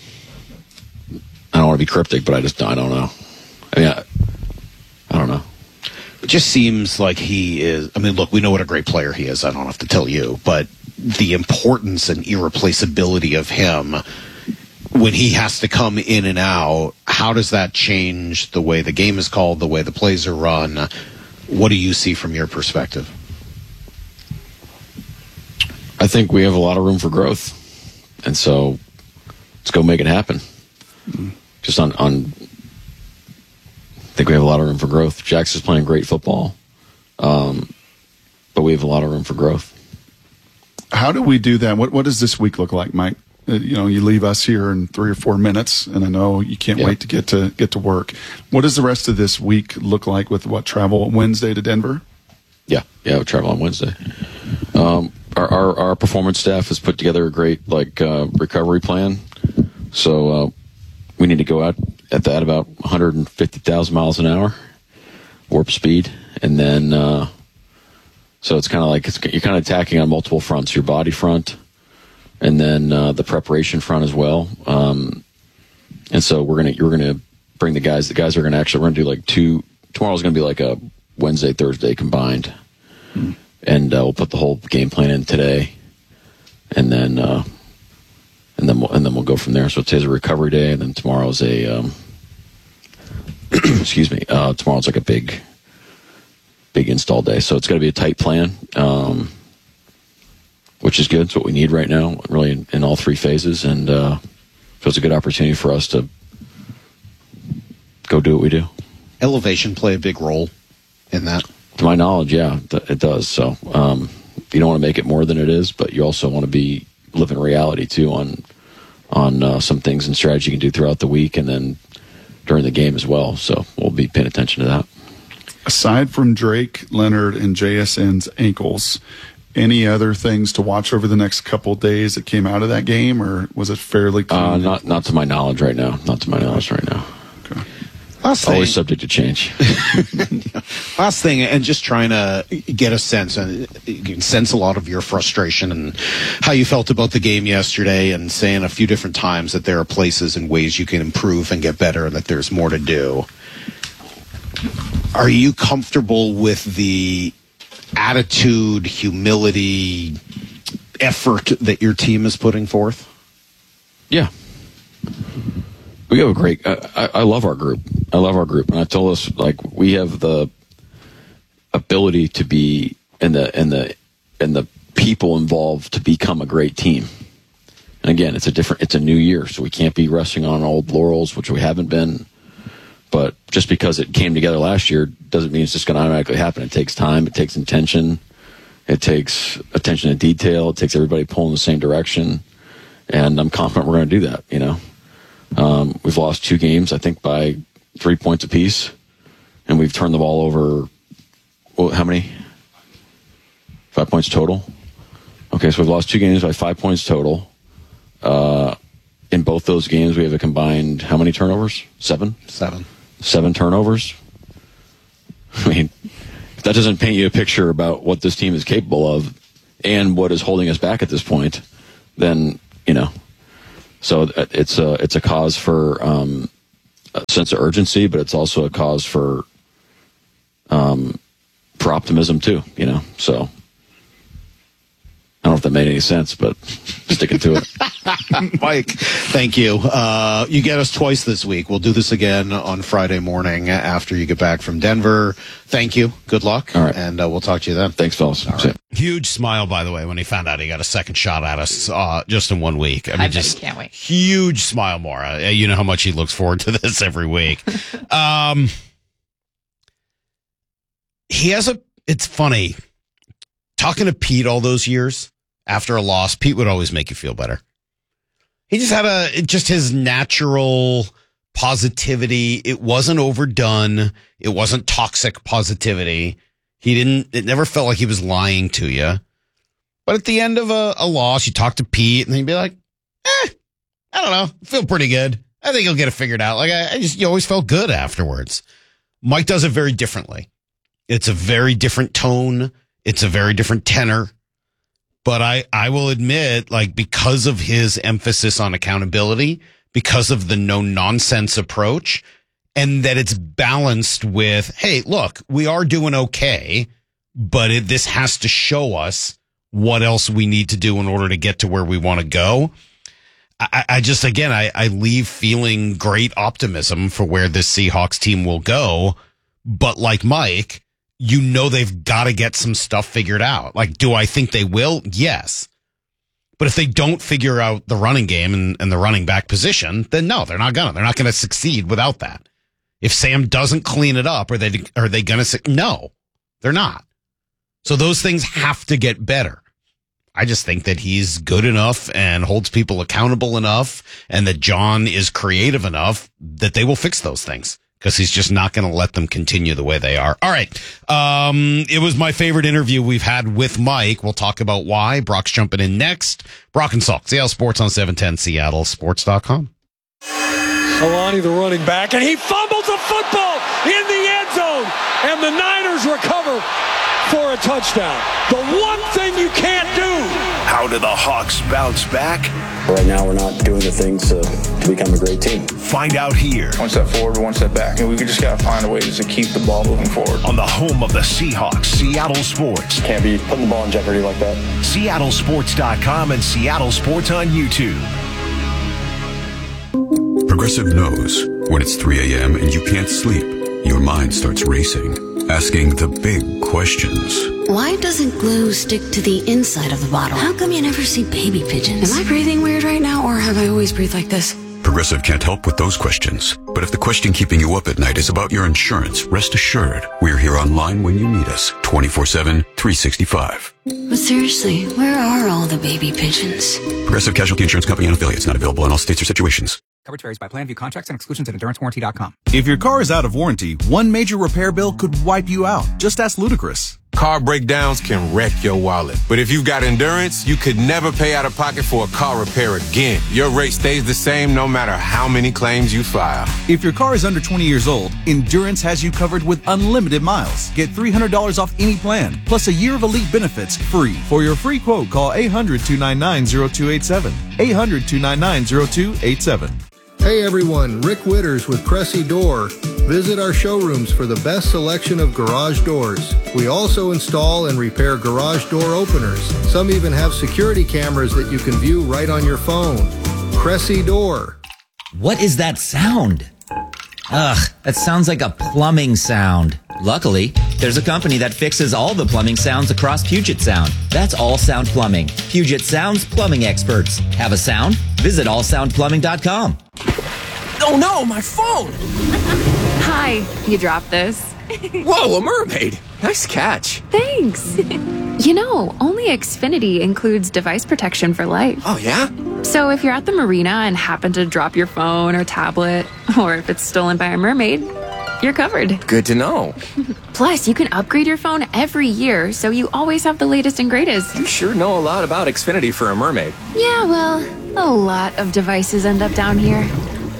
I don't want to be cryptic, but I just I don't know. I mean, I, I don't know. It just seems like he is. I mean, look, we know what a great player he is. I don't have to tell you, but the importance and irreplaceability of him when he has to come in and out, how does that change the way the game is called, the way the plays are run? What do you see from your perspective? I think we have a lot of room for growth. And so let's go make it happen. Mm-hmm. Just on, on, I think we have a lot of room for growth. Jackson's playing great football, um, but we have a lot of room for growth. How do we do that? What What does this week look like, Mike? Uh, you know, you leave us here in three or four minutes, and I know you can't yeah. wait to get to get to work. What does the rest of this week look like with what travel Wednesday to Denver? Yeah, yeah, we travel on Wednesday. Um, our, our our performance staff has put together a great like uh, recovery plan. So uh, we need to go out at that about one hundred fifty thousand miles an hour warp speed, and then uh, so it's kind of like it's, you're kind of attacking on multiple fronts: your body front, and then uh, the preparation front as well. Um, and so we're gonna you're gonna bring the guys. The guys are gonna actually we're gonna do like two. Tomorrow's gonna be like a Wednesday, Thursday combined, hmm. and uh, we'll put the whole game plan in today, and then uh, and then we'll, and then we'll go from there. So today's a recovery day, and then tomorrow's a um, excuse me. Uh, tomorrow's like a big, big install day. So it's got to be a tight plan, um, which is good. It's what we need right now, really in, in all three phases, and uh, so it's a good opportunity for us to go do what we do. Elevation play a big role in that? To my knowledge, yeah, it does. So um, you don't want to make it more than it is, but you also want to be live in reality too on on uh, some things and strategy you can do throughout the week and then during the game as well. So we'll be paying attention to that. Aside from Drake, Leonard, and J S N's ankles, any other things to watch over the next couple of days that came out of that game, or was it fairly clean? Uh, not not to my knowledge right now. Not to my knowledge right now. Okay. Last thing, always subject to change. Last thing, and just trying to get a sense, and you can sense a lot of your frustration and how you felt about the game yesterday, and saying a few different times that there are places and ways you can improve and get better, and that there's more to do. Are you comfortable with the attitude, humility, effort that your team is putting forth? Yeah. We have a great, I, I love our group. I love our group. And I told us, like, we have the ability to be, and the, and the, and the people involved to become a great team. And again, it's a different, it's a new year, so we can't be resting on old laurels, which we haven't been. But just because it came together last year doesn't mean it's just going to automatically happen. It takes time. It takes intention. It takes attention to detail. It takes everybody pulling the same direction. And I'm confident we're going to do that, you know. Um, we've lost two games, I think, by three points apiece. And we've turned the ball over, well, how many? Five points total? Okay, so we've lost two games by five points total. Uh, in both those games, we have a combined, how many turnovers? Seven? Seven. Seven turnovers. I mean, if that doesn't paint you a picture about what this team is capable of and what is holding us back at this point, then, you know. So it's a, it's a cause for um, a sense of urgency, but it's also a cause for um, for optimism too, you know. So I don't know if that made any sense, but sticking to it. Mike, thank you. Uh, you get us twice this week. We'll do this again on Friday morning after you get back from Denver. Thank you. Good luck. All right. And uh, we'll talk to you then. Thanks, fellas. All right. Huge smile, by the way, when he found out he got a second shot at us uh, just in one week. I mean, I just can't wait. Huge smile, Maura. You know how much he looks forward to this every week. um, he has a, it's funny, talking to Pete all those years after a loss, Pete would always make you feel better. He just had a, just his natural positivity. It wasn't overdone. It wasn't toxic positivity. He didn't, it never felt like he was lying to you. But at the end of a, a loss, you talk to Pete and he'd be like, eh, I don't know. I feel pretty good. I think he'll get it figured out. Like I, I just, you always felt good afterwards. Mike does it very differently. It's a very different tone. It's a very different tenor. But I, I will admit, like, because of his emphasis on accountability, because of the no nonsense approach, and that it's balanced with, hey, look, we are doing okay, but it, this has to show us what else we need to do in order to get to where we want to go. I, I just, again, I, I leave feeling great optimism for where this Seahawks team will go. But like Mike, you know they've got to get some stuff figured out. Like, do I think they will? Yes. But if they don't figure out the running game and, and the running back position, then no, they're not gonna. They're not gonna succeed without that. If Sam doesn't clean it up, are they are they gonna su- No, they're not. So those things have to get better. I just think that he's good enough and holds people accountable enough, and that John is creative enough that they will fix those things. Because he's just not going to let them continue the way they are. All right. Um, it was my favorite interview we've had with Mike. We'll talk about why. Brock's jumping in next. Brock and Salk, Seattle Sports on seven ten Seattle Sports dot com. Alani, the running back, and he fumbles the football in the end zone. And the Niners recover for a touchdown. The one thing you can't do. How do the Hawks bounce back? Right now, we're not doing the things to, to become a great team. Find out here. One step forward, one step back. And we just got to find a way to keep the ball moving forward. On the home of the Seahawks, Seattle Sports. Can't be putting the ball in jeopardy like that. Seattle Sports dot com and Seattle Sports on YouTube. Progressive knows when it's three a.m. and you can't sleep, your mind starts racing, asking the big questions. Why doesn't glue stick to the inside of the bottle? How come you never see baby pigeons? Am I breathing weird right now, or have I always breathed like this? Progressive can't help with those questions. But if the question keeping you up at night is about your insurance, rest assured, we're here online when you need us, twenty-four seven, three sixty-five. But seriously, where are all the baby pigeons? Progressive Casualty Insurance Company and affiliates, not available in all states or situations. Coverage varies by plan. View contracts and exclusions at endurance warranty dot com. If your car is out of warranty, one major repair bill could wipe you out. Just ask Ludacris. Car breakdowns can wreck your wallet. But if you've got Endurance, you could never pay out of pocket for a car repair again. Your rate stays the same no matter how many claims you file. If your car is under twenty years old, Endurance has you covered with unlimited miles. Get three hundred dollars off any plan, plus a year of elite benefits free. For your free quote, call eight hundred, two nine nine, zero two eight seven. eight hundred, two nine nine, zero two eight seven. Hey everyone, Rick Witters with Cressy Door. Visit our showrooms for the best selection of garage doors. We also install and repair garage door openers. Some even have security cameras that you can view right on your phone. Cressy Door. What is that sound? Ugh, that sounds like a plumbing sound. Luckily, there's a company that fixes all the plumbing sounds across Puget Sound. That's All Sound Plumbing. Puget Sound's plumbing experts. Have a sound? Visit all sound plumbing dot com. Oh no, my phone! Hi, you dropped this. Whoa, a mermaid! Nice catch. Thanks. You know, only Xfinity includes device protection for life. Oh, yeah? So if you're at the marina and happen to drop your phone or tablet, or if it's stolen by a mermaid, you're covered. Good to know. Plus, you can upgrade your phone every year, so you always have the latest and greatest. You sure know a lot about Xfinity for a mermaid. Yeah, well, a lot of devices end up down here.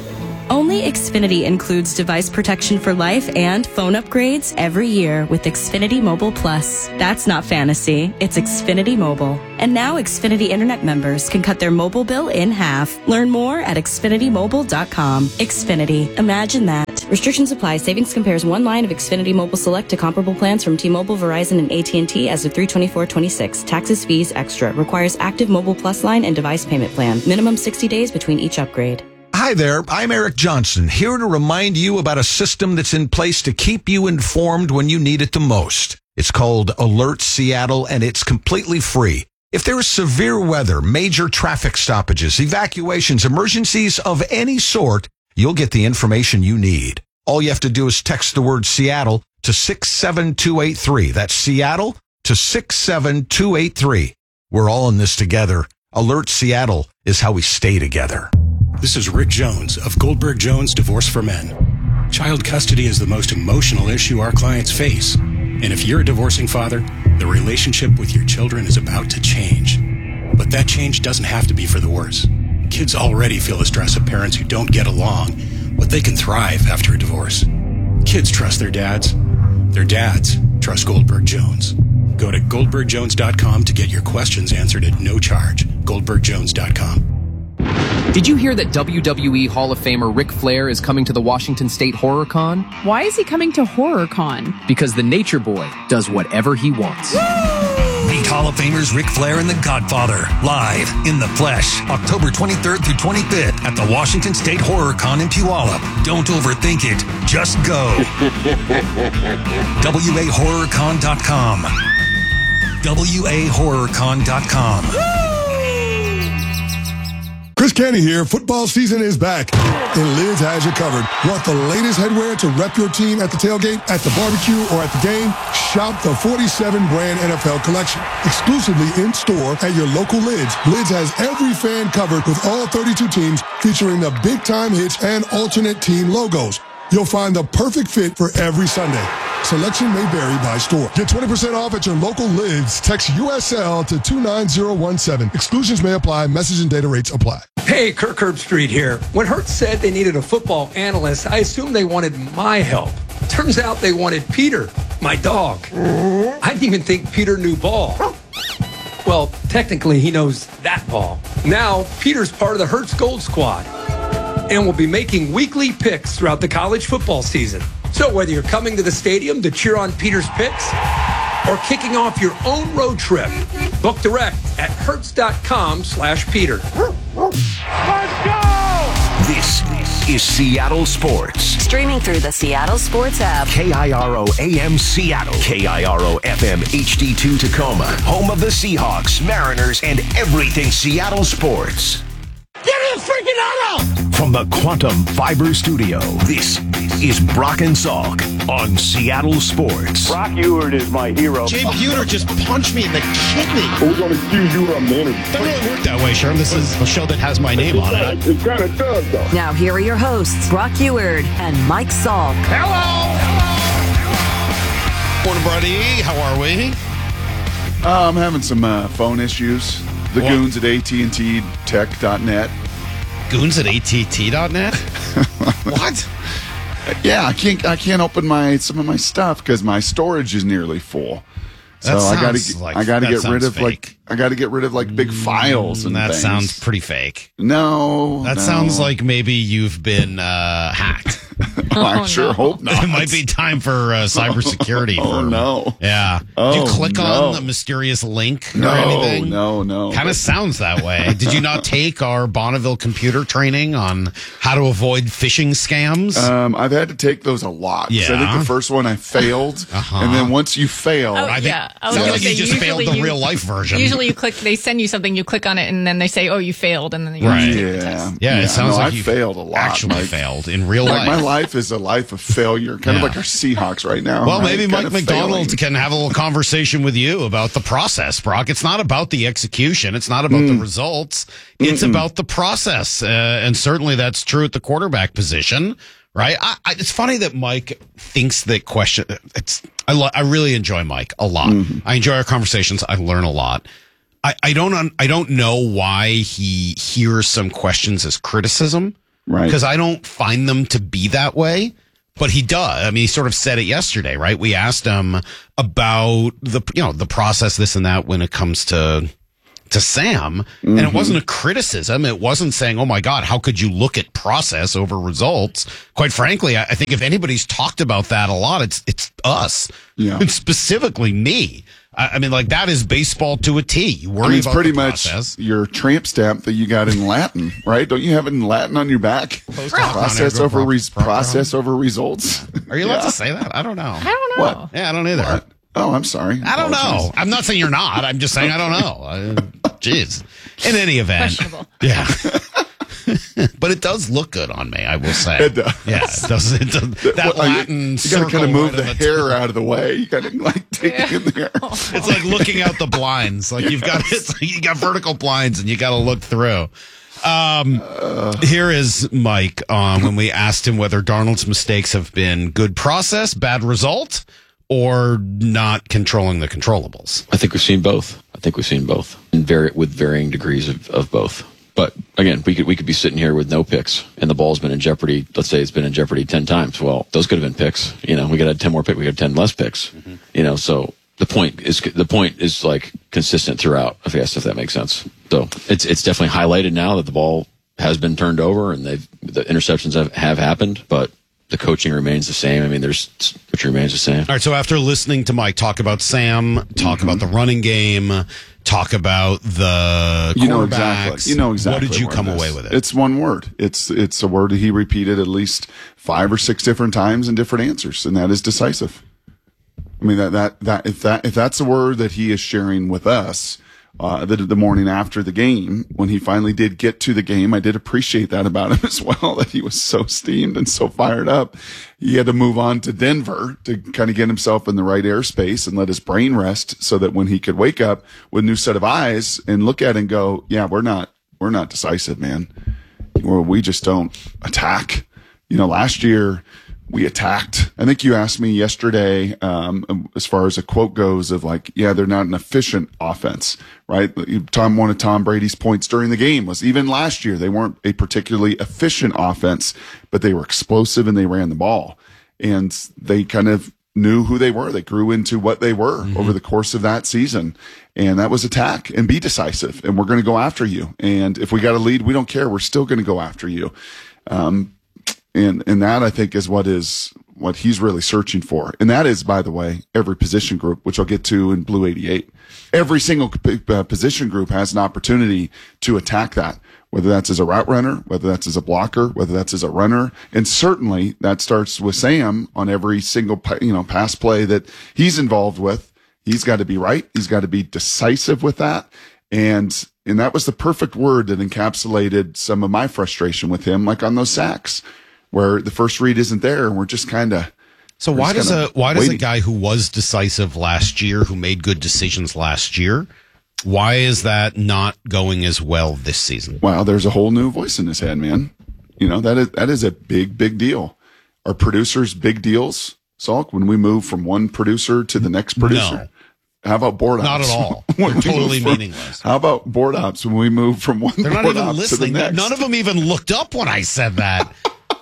Only Xfinity includes device protection for life and phone upgrades every year with Xfinity Mobile Plus. That's not fantasy, it's Xfinity Mobile. And now Xfinity Internet members can cut their mobile bill in half. Learn more at xfinity mobile dot com. Xfinity. Imagine that. Restrictions apply. Savings compares one line of Xfinity Mobile Select to comparable plans from T-Mobile, Verizon, and A T and T as of three twenty-four twenty-six. Taxes, fees, extra. Requires active Mobile Plus line and device payment plan. Minimum sixty days between each upgrade. Hi there, I'm Eric Johnson, here to remind you about a system that's in place to keep you informed when you need it the most. It's called Alert Seattle, and it's completely free. If there is severe weather, major traffic stoppages, evacuations, emergencies of any sort, you'll get the information you need. All you have to do is text the word Seattle to six seven two eight three. That's Seattle to six seven two eight three. We're all in this together. Alert Seattle is how we stay together. This is Rick Jones of Goldberg Jones Divorce for Men. Child custody is the most emotional issue our clients face. And if you're a divorcing father, the relationship with your children is about to change. But that change doesn't have to be for the worse. Kids already feel the stress of parents who don't get along, but they can thrive after a divorce. Kids trust their dads. Their dads trust Goldberg Jones. Go to goldberg jones dot com to get your questions answered at no charge. goldberg jones dot com. Did you hear that W W E Hall of Famer Ric Flair is coming to the Washington State HorrorCon? Why is he coming to HorrorCon? Because the Nature Boy does whatever he wants. Meet Hall of Famers Ric Flair and The Godfather, live in the flesh, October twenty-third through twenty-fifth at the Washington State HorrorCon in Puyallup. Don't overthink it, just go. W A horror con dot com. W A horror con dot com. Chris Canty here. Football season is back, and Lids has you covered. Want the latest headwear to rep your team at the tailgate, at the barbecue, or at the game? Shop the forty-seven brand N F L collection. Exclusively in-store at your local Lids. Lids has every fan covered with all thirty-two teams, featuring the big-time hits and alternate team logos. You'll find the perfect fit for every Sunday. Selection may vary by store. Get twenty percent off at your local Lids. Text U S L to two nine zero one seven. Exclusions may apply. Message and data rates apply. Hey, Kirk Herbstreit here. When Hertz said they needed a football analyst, I assumed they wanted my help. Turns out they wanted Peter, my dog. I didn't even think Peter knew ball. Well, technically, he knows that ball. Now, Peter's part of the Hertz Gold Squad and will be making weekly picks throughout the college football season. So whether you're coming to the stadium to cheer on Peter's picks or kicking off your own road trip, book direct at hertz.com slash Peter. Let's go! This is Seattle Sports. Streaming through the Seattle Sports app. K I R O A M Seattle. K I R O F M H D two Tacoma. Home of the Seahawks, Mariners, and everything Seattle sports. Get his freaking auto! From the Quantum Fiber Studio, this is Brock and Salk on Seattle Sports. Brock Ewert is my hero. Jay Buhner just punched me in the kidney. We're going to accuse you of manager. Doesn't really work that way, Sherm. This is a show that has my name on it. It kind of does, though. Now, here are your hosts, Brock Ewert and Mike Salk. Hello! Morning, buddy. How are we? Uh, I'm having some uh, phone issues. The What? goons at A T and T tech dot net. Goons at A T T dot net? What? Yeah, I can't. I can't open my some of my stuff because my storage is nearly full. So That I gotta. sounds like- I gotta that get rid sounds of fake. like. I gotta get rid of like big files and That things. sounds pretty fake. No, That no. sounds like maybe you've been uh, hacked. I sure hope not. It might be time for uh, cybersecurity. Oh, for, no. Yeah. Oh, Did you click no. on the mysterious link or No, anything? no, no. Kind of sounds that way. Did you not take our Bonneville computer training on how to avoid phishing scams? Um, I've had to take those a lot. 'cause I think Yeah. the first one I failed, Uh-huh. and then once you fail, Oh, I think yeah. I was sounds gonna like say, you just failed usually the you- real life version. Usually you click, they send you something, you click on it, and then they say, oh, you failed, and then you Right. have to take the yeah, test. Yeah, it sounds no, like I you failed a lot. actually like, failed in real like life. my life is a life of failure, kind Yeah. of like our Seahawks right now. Well, right? maybe Kind Mike of McDonald failing. can have a little conversation with you about the process, Brock. It's not about the execution. It's not about the results. It's Mm-mm. about the process. Uh, and certainly that's true at the quarterback position, right? I, I, it's funny that Mike thinks that question. It's I, lo- I really enjoy Mike a lot. Mm-hmm. I enjoy our conversations. I learn a lot. I, I don't un, I don't know why he hears some questions as criticism. Right. Because I don't find them to be that way. But he does. I mean, he sort of said it yesterday, right? We asked him about the, you know, the process, this and that when it comes to to Sam. Mm-hmm. And it wasn't a criticism. It wasn't saying, oh, my God, how could you look at process over results? Quite frankly, I, I think if anybody's talked about that a lot, it's it's us. Yeah. And specifically me. I, I mean, like, that is baseball to a T. You worry I mean, it's about pretty the much process. your tramp stamp that you got in Latin, right? Don't you have it in Latin on your back? Process over res- process over results. Are you allowed Yeah. to say that? I don't know. I don't know. What? Yeah, I don't either. What? Oh, I'm sorry. I don't know. Apologies. I'm not saying you're not. I'm just saying I don't know. Uh, Jeez. In any event. Questionable. Yeah. But it does look good on me, I will say. It does. Yeah, it does. It does that Well, you- Latin You, circle got to kind of move right the on hair top. out of the way. You got to like take it in there. It's like looking out the blinds. Like you've got it's like you got vertical blinds and you got to look through. Um, Uh. here is Mike um, when we asked him whether Darnold's mistakes have been good process, bad result, or not controlling the controllables. I think we've seen both. I think we've seen both, and vari- with varying degrees of, of both. But again, we could we could be sitting here with no picks, and the ball's been in jeopardy. Let's say it's been in jeopardy ten times. Well, those could have been picks. You know, we could have ten more picks. We could have ten less picks. Mm-hmm. You know, so the point is the point is like consistent throughout. I guess if that makes sense. So it's it's definitely highlighted now that the ball has been turned over and they've the interceptions have, have happened, but the coaching remains the same. I mean, there's coaching remains the same. All right. So after listening to Mike talk about Sam, talk Mm-hmm. about the running game, talk about the You know quarterbacks, exactly. You know exactly. What did you where come it is. away with it? It's one word. It's it's a word that he repeated at least five or six different times in different answers, and that is decisive. I mean that that that if that if that's a word that he is sharing with us. Uh, the, the morning after the game, when he finally did get to the game, I did appreciate that about him as well, that he was so steamed and so fired up. He had to move on to Denver to kind of get himself in the right airspace and let his brain rest so that when he could wake up with a new set of eyes and look at it and go, yeah, we're not, we're not decisive, man. Or we just don't attack. You know, last year, we attacked. I think you asked me yesterday, um, as far as a quote goes of like, yeah, they're not an efficient offense, right? Tom, one of Tom Brady's points during the game was even last year, they weren't a particularly efficient offense, but they were explosive and they ran the ball and they kind of knew who they were. They grew into what they were mm-hmm. over the course of that season. And that was attack and be decisive. And we're going to go after you. And if we got a lead, we don't care. We're still going to go after you. Um, And and that I think is what is what he's really searching for. And that is, by the way, every position group, which I'll get to in Blue eighty-eight. Every single uh, position group has an opportunity to attack that, whether that's as a route runner, whether that's as a blocker, whether that's as a runner. And certainly that starts with Sam on every single you know pass play that he's involved with. He's got to be right. He's got to be decisive with that. And and that was the perfect word that encapsulated some of my frustration with him, like on those sacks, where the first read isn't there, and we're just kind of. So why does a why does a guy who was decisive last year, who made good decisions last year, why is that not going as well this season? Well, there's a whole new voice in his head, man. You know that is that is a big, big deal. Are producers big deals, Salk? When we move from one producer to the next producer. No. How about board ops? Not at all. When They're we totally move from- meaningless. How about board ops when we move from one They're not board even ops listening. to the next? None of them even looked up when I said that.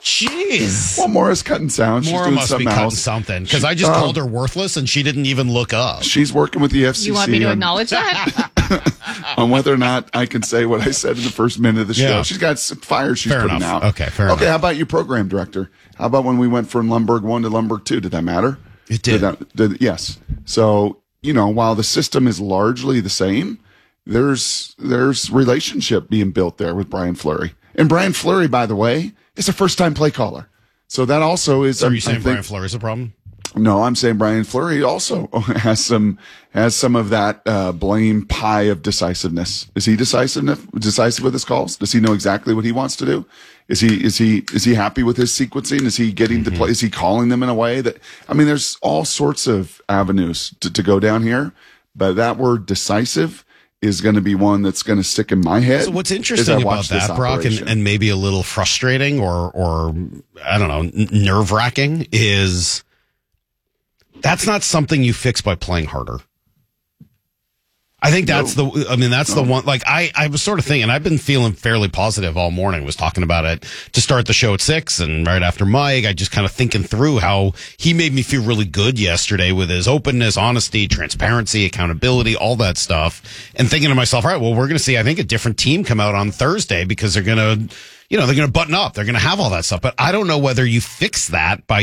Jeez. Well, Maura's cutting sound. She's Maura doing must be something cutting else. something because She- I just um, called her worthless and she didn't even look up. She's working with the F C C You want me to on, acknowledge that? on whether or not I can say what I said in the first minute of the show. Yeah. She's got some fires she's Fair putting enough. out. Okay, fair Okay, enough. how about your program director? How about when we went from Lumberg one to Lumberg two? Did that matter? It did. that, did yes. So, you know, while the system is largely the same, there's there's relationship being built there with Brian Fleury. And Brian Fleury, by the way, is a first-time play caller. So that also is. So are um, you saying I think- Brian Fleury's a problem? No, I'm saying Brian Fleury also has some has some of that uh, blame pie of decisiveness. Is he decisive decisive with his calls? Does he know exactly what he wants to do? Is he is he is he happy with his sequencing? Is he getting Mm-hmm. to play? Is he calling them in a way that? I mean, there's all sorts of avenues to, to go down here, but that word decisive is going to be one that's going to stick in my head. So what's as I interesting about watch this that, Brock, and, operation. and maybe a little frustrating or, or I don't know, nerve wracking is that's not something you fix by playing harder. I think that's no. the, I mean, that's no. the one, like, I, I was sort of thinking, I've been feeling fairly positive all morning. I was talking about it to start the show at six and right after Mike, I just kind of thinking through how he made me feel really good yesterday with his openness, honesty, transparency, accountability, all that stuff. And thinking to myself, all right, well, we're going to see, I think, a different team come out on Thursday because they're going to, you know, they're going to button up. They're going to have all that stuff. But I don't know whether you fix that by